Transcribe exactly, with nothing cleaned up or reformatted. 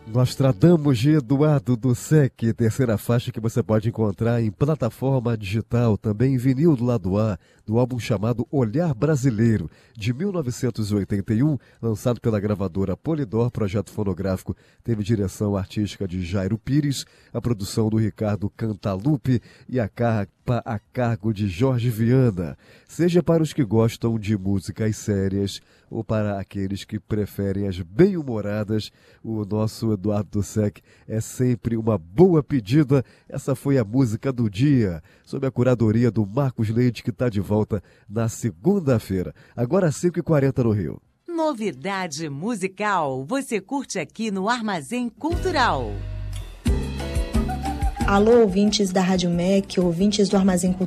Nostradamus de Eduardo Dussek, terceira faixa que você pode encontrar em plataforma digital, também em vinil do lado A, do álbum chamado Olhar Brasileiro, de mil novecentos e oitenta e um, lançado pela gravadora Polydor. Projeto fonográfico teve direção artística de Jairo Pires, a produção do Ricardo Cantalupe e a capa a cargo de Jorge Viana. Seja para os que gostam de músicas sérias ou para aqueles que preferem as bem-humoradas, o nosso Eduardo Dussek é sempre uma boa pedida. Essa foi a música do dia, sob a curadoria do Marcos Leite, que está de volta na segunda-feira, agora às cinco e quarenta no Rio. Novidade musical, você curte aqui no Armazém Cultural. Alô, ouvintes da Rádio M E C, ouvintes do Armazém Cultural.